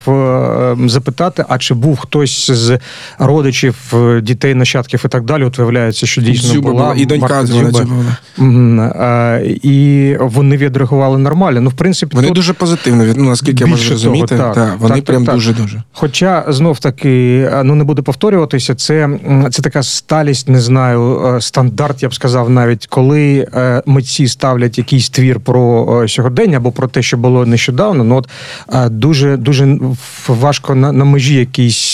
запитати, а чи був хтось з родичів, дітей, нащадків і так далі. От виявляється, що дійсно була. І донька Дзюба. І вони відреагували нормально. Ну, в принципі, вони дуже позитивно, наскільки я можу зрозуміти. Вони прям дуже-дуже. Хоча, знов-таки, не буду повторюватися, це така сталість, не знаю, стандарт, я б сказав навіть, коли митці ставлять якийсь твір про сьогодення або про те, що було нещодавно, дуже важко на межі якійсь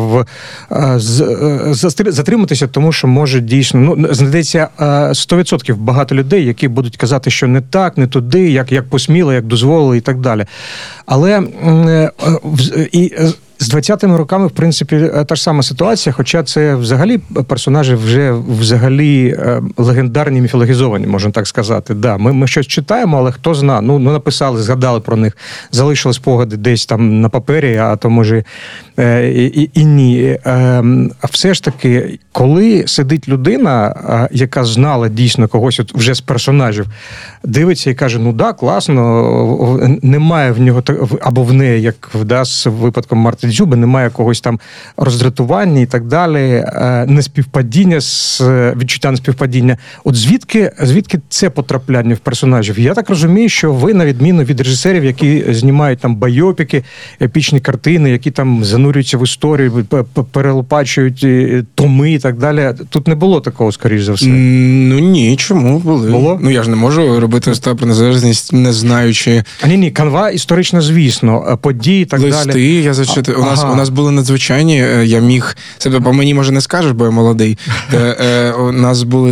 затриматися, тому що може дійсно, знайдеться 100% багато людей, які будуть казати, що не так, не туди, як посміло, як дозволили і так далі. Але з 20-ми роками, в принципі, та ж сама ситуація, хоча це взагалі персонажі вже легендарні, міфологізовані, можна так сказати. Да, ми щось читаємо, але хто зна, написали, згадали про них, залишили спогади десь там на папері, а то може і ні. А все ж таки, коли сидить людина, яка знала дійсно когось вже з персонажів, дивиться і каже, класно, немає в нього, або в неї, як з випадком Марти Дзюби, немає когось там роздратування і так далі, неспівпадіння, відчуття неспівпадіння. От звідки це потрапляння в персонажів? Я так розумію, що ви, на відміну від режисерів, які знімають там байопіки, епічні картини, які там занурюються в історію, перелопачують томи і так далі, тут не було такого, скоріш за все. Ні, чому були? Було? Я ж не можу робити листа про незалежність, не знаючи... Ні, канва історична, звісно, події і так далі. Листи, я зачитав. У нас були надзвичайні, я міг себе, по мені, може, не скажеш, бо я молодий. У нас були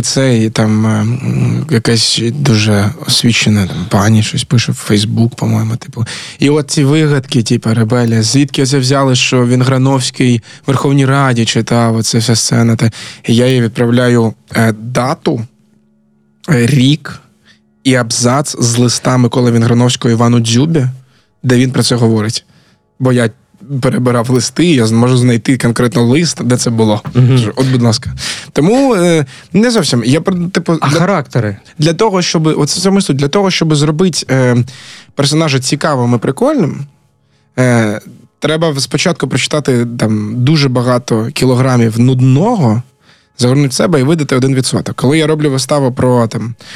якась дуже освічена пані, щось пише в Фейсбук, по-моєму, І от ці вигадки, ребелія, звідки це взяли, що він Грановський в Верховній Раді читав, оце вся сцена. І я їй відправляю дату, рік і абзац з листа Миколи Вінграновського Івану Дзюбі, де він про це говорить. Бо я перебирав листи, я зможу знайти конкретно лист, де це було. От, будь ласка. Тому не зовсім. Характери? Для того, щоб зробити персонажа цікавим і прикольним, треба спочатку прочитати дуже багато кілограмів нудного, загорнути в себе і видати 1%. Коли я роблю виставу про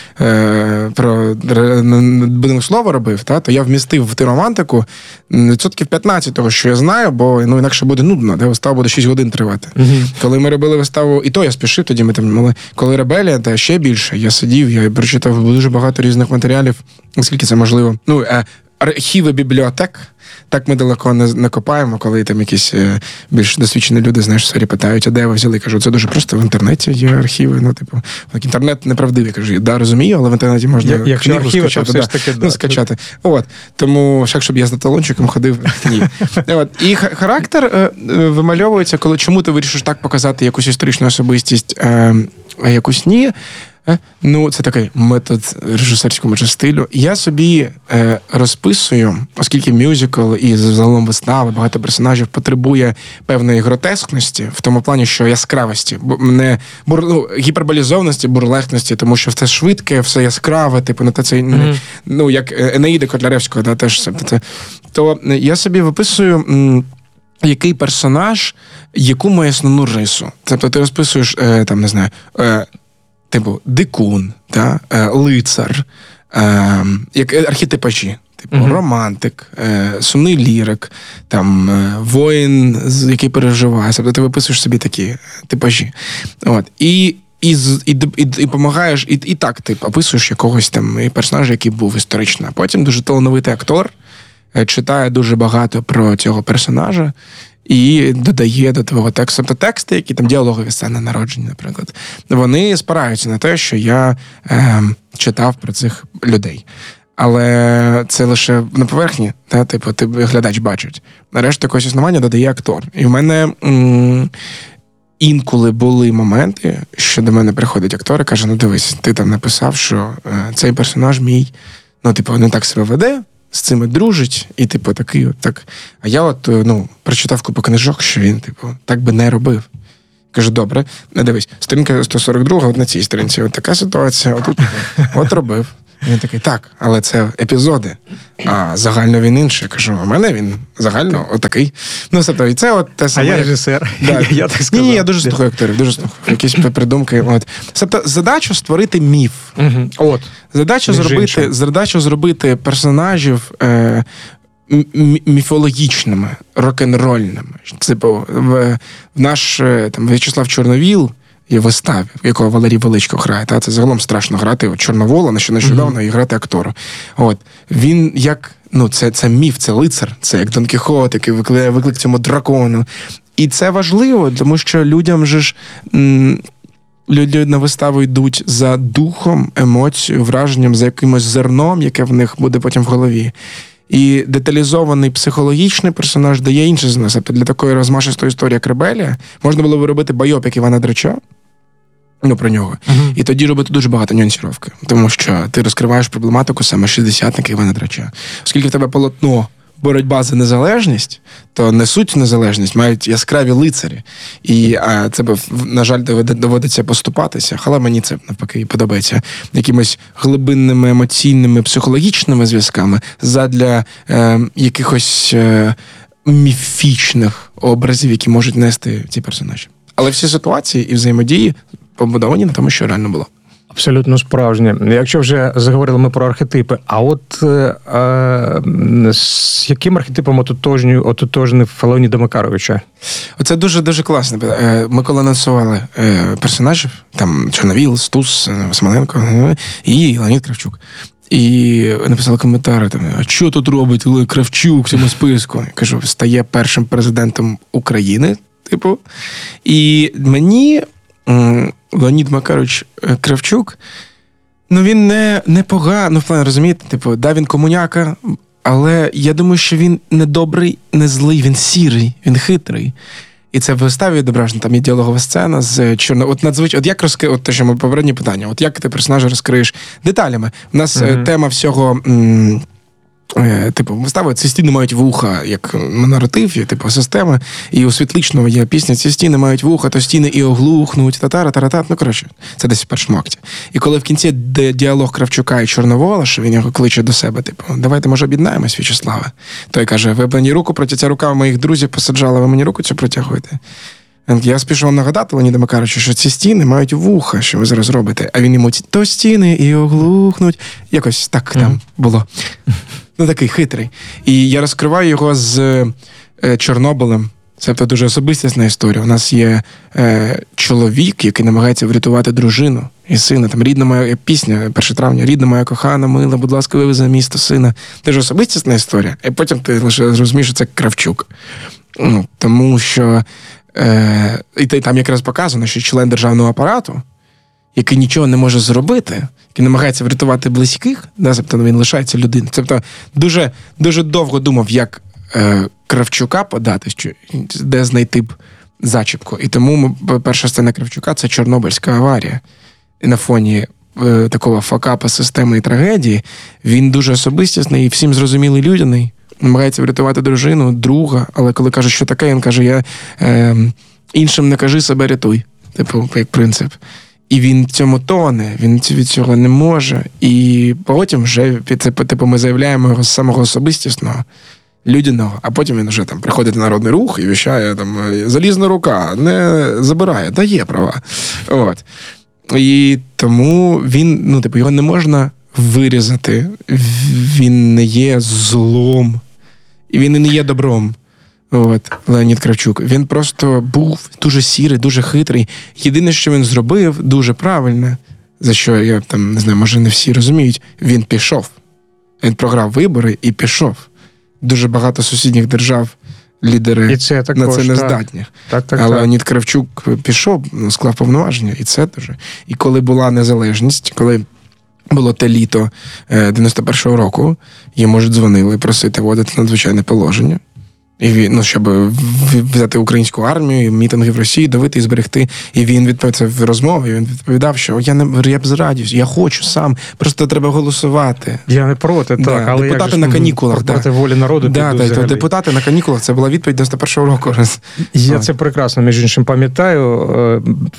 будинок слова робив, то я вмістив в романтику 15% того, що я знаю, бо інакше буде нудно, вистава буде 6 годин тривати. Коли ми робили виставу, і то я спішив, тоді коли «Ребелія», то ще більше, я сидів, я прочитав дуже багато різних матеріалів, наскільки це можливо. Архіви бібліотек, так ми далеко не копаємо, коли там якісь більш досвідчені люди, в сфері питають, а де ви взяли? Кажу, це дуже просто, в інтернеті є архіви, інтернет неправдивий, кажу, розумію, але в інтернеті можна книгу скачати. Тому, щоб я з талончиком ходив, ні. І характер вимальовується, чому ти вирішиш так показати якусь історичну особистість, а якусь ні. Це такий метод режисерського стилю. Я собі розписую, оскільки мюзикл і загалом вистави, багато персонажів потребує певної гротескності, в тому плані, що яскравості, гіперболізованості, бурлесності, тому що все швидке, все яскраве, як Енеїда Котляревського, теж. То я собі виписую, який персонаж, яку має основну рису. Тобто ти розписуєш, дикун, лицар, як архетипажі, романтик, сумний лірик, воїн, який переживає. Тобто ти виписуєш собі такі типажі. І допомагаєш, і так ти описуєш якогось персонажа, який був історично. А потім дуже талановитий актор читає дуже багато про цього персонажа, і додає до твого тексту. Тобто тексти, які діалогові сцени народження, наприклад, вони спираються на те, що я читав про цих людей. Але це лише на поверхні, ти глядач бачить. Нарешті якось існування додає актор. І в мене інколи були моменти, що до мене приходить актор і каже, дивись, ти написав, що цей персонаж мій, не так себе веде, з цими дружить, і такий так. А я прочитав купу книжок, що він, так би не робив. Кажу, добре, дивись, сторінка 142, на цій сторінці, така ситуація, от робив. Він такий, так, але це епізоди, а загально він інший. Я кажу, у мене він загально отакий. Ну, тобто, і це от те саме. А я режисер. Да. Я так сказав. Ні, я дуже слухаю акторів, дуже слухаю. Якісь придумки. От. Тобто, задача створити міф. От. Задача зробити персонажів міфологічними, рок-н-рольними. Типу, в наш там, В'ячеслав Чорновіл є виставі, в якого Валерій Величко грає. Та? Це загалом страшно грати. От Чорновола, нещодавно, і грати актору. От. Він як, це міф, це лицар, це як Дон Кіхот, який виклик цьому дракону. І це важливо, тому що людям же ж... Люди на виставу йдуть за духом, емоцією, враженням, за якимось зерном, яке в них буде потім в голові. І деталізований психологічний персонаж дає інше з нас. Тобто для такої розмашистої історії, як «Ребелія», можна було робити байопік Івана Драча, про нього. І тоді робити дуже багато нюансіровки. Тому що ти розкриваєш проблематику саме шістдесятника Івана Драча. Оскільки в тебе полотно боротьба за незалежність, то несуть незалежність, мають яскраві лицарі. І це, на жаль, доводиться поступатися. Але мені це, навпаки, подобається. Якимись глибинними, емоційними, психологічними зв'язками задля якихось міфічних образів, які можуть нести ці персонажі. Але всі ситуації і взаємодії побудовані на тому, що реально було. Абсолютно справжнє. Якщо вже заговорили ми про архетипи, а от з яким архетипом ототожнив Леоніда Макаровича? Оце дуже-дуже класно. Ми коли анонсували персонажів, там Чорновіл, Стус, Смоленко і Леонід Кравчук. І написали коментарі, а що тут робить Кравчук в цьому списку? Я кажу, стає першим президентом України, типу. І мені Леонід Макарович Кравчук, він не поганий, в плані, розумієте, типу, да, він комуняка, але я думаю, що він не добрий, не злий, він сірий, він хитрий. І це в виставі відображено, там є діалогова сцена з От надзвичайно, от як от те, що ми попереднє питання, от як ти персонажа розкриєш деталями? У нас тема всього... вистави, ці стіни мають вуха, як наратив, типу система, і у Світличного є пісня, ці стіни мають вуха, то стіни і оглухнуть, татара-таратат, це десь в першому акті. І коли в кінці діалог Кравчука і Чорновола, що він його кличе до себе, давайте, може, об'єднаємось, В'ячеславе. Той каже, ви мені руку ця рука моїх друзів посаджала, ви мені руку цю протягуєте. Я спішу вам нагадати, Леоніда Макаровичу, що ці стіни мають вуха, що ви зараз робите. А він йому, то стіни і оглухнуть. Якось так там було. Такий хитрий. І я розкриваю його з Чорнобилем. Це дуже особистісна історія. У нас є чоловік, який намагається врятувати дружину і сина. Там рідна моя пісня, 1 травня, рідна моя кохана, мила, будь ласка, вивези місто сина. Дуже особистісна історія. І потім ти лише зрозумієш, що це Кравчук. Тому що і там якраз показано, що член державного апарату, який нічого не може зробити, який намагається врятувати близьких, тобто він лишається людиною. Тобто дуже, дуже довго думав, як Кравчука подати, де знайти б зачіпку. І тому перша сцена Кравчука – це Чорнобильська аварія. І на фоні такого факапа системної трагедії він дуже особистісний і всім зрозумілий людяний. Намагається врятувати дружину, друга, але коли каже, що таке, він каже, іншим не кажи, себе рятуй. Як принцип. І він в цьому тоне, він від цього не може. І потім вже ми заявляємо його з самого особистісного, людяного, а потім він вже приходить на Народний Рух і віщає, залізна рука, не забирає, дає права. От. І тому він, його не можна вирізати, він не є злом, і він і не є добром. Леонід Кравчук. Він просто був дуже сірий, дуже хитрий. Єдине, що він зробив, дуже правильне, за що, я не знаю, може не всі розуміють, він пішов. Він програв вибори і пішов. Дуже багато сусідніх держав, лідери на це не здатні. А Леонід Кравчук пішов, склав повноваження, і це дуже. І коли була незалежність, коли було те літо 91-го року, йому ж дзвонили просити вводити надзвичайне положення. І щоб взяти українську армію, мітинги в Росії, давити і зберегти. І він відповідав в розмові, він відповідав, що я б зрадівся, я хочу сам, просто треба голосувати. Я не проти, так, але депутати на канікулах. Проти волі народу. Депутати на канікулах, це була відповідь 91-го року. Я це прекрасно, між іншим, пам'ятаю.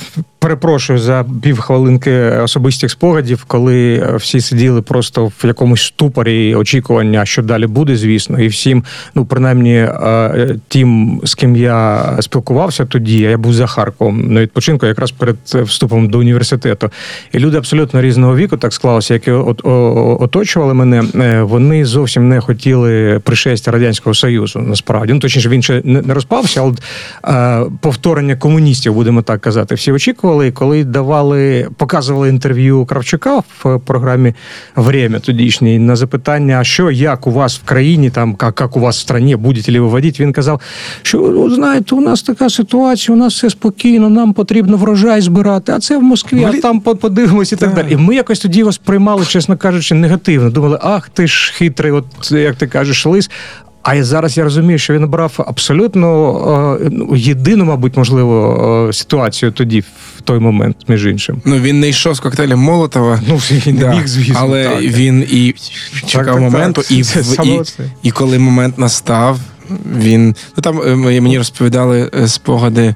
перепрошую за півхвилинки особистих спогадів, коли всі сиділи просто в якомусь ступорі очікування, що далі буде, звісно, і всім, ну, принаймні, тим, з ким я спілкувався тоді, я був за Харковом на відпочинку якраз перед вступом до університету. І люди абсолютно різного віку, так склалося, які оточували мене, вони зовсім не хотіли пришестя Радянського Союзу, насправді. Ну, точніше, він ще не розпався, але повторення комуністів, будемо так казати, всі очікували, коли показували інтерв'ю Кравчука в програмі «Время» тодішній на запитання, що, як у вас в країні, там, як у вас в страні, будете ли ви водити, він казав, що, знаєте, у нас така ситуація, у нас все спокійно, нам потрібно врожай збирати, а це в Москві, а там подивимось і так далі. І ми якось тоді його сприймали, чесно кажучи, негативно. Думали, ах, ти ж хитрий, от, як ти кажеш, лис. А зараз я розумію, що він обрав абсолютно єдину, мабуть, можливо, ситуацію тоді, в той момент, між іншим. Ну, він не йшов з коктейлем Молотова. Ну, він не міг, звісно. Але так. він і чекав моменту, і коли момент настав, він... Ну, там мені розповідали спогади,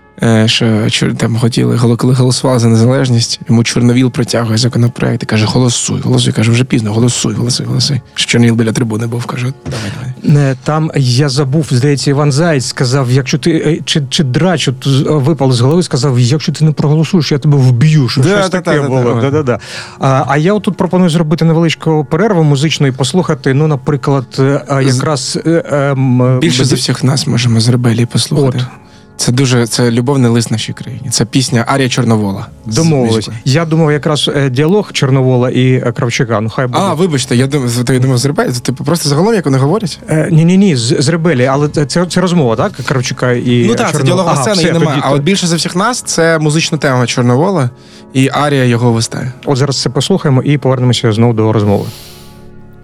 що там хотіли, коли голосували за незалежність, йому Чорновіл протягує законопроект і каже, голосуй. Каже, вже пізно, голосуй. Що Чорновіл біля трибуни був, каже, давай. Там, я забув, здається, Іван Заєць сказав, якщо ти, чи Драч випав з голови, сказав, якщо ти не проголосуєш, я тебе вб'ю, що щось таке було. А я тут пропоную зробити невеличку перерву музичну і послухати, ну, наприклад, якраз... Більше за всіх нас можемо з Ребелії послухати. Це любовний лист нашій країні. Це пісня Арія Чорновола. Домовились. Я думав, якраз діалог Чорновола і Кравчука. Ну, хай буде. Вибачте, я думав з Ребелії. Типу просто загалом, як вони говорять? Ні, з Ребелії, але це розмова, так? Кравчука і Чорновола. Ну так, це діалогова сцена, її немає. А от більше за всіх нас це музична тема Чорновола і Арія його вистає. От зараз це послухаємо і повернемося знову до розмови.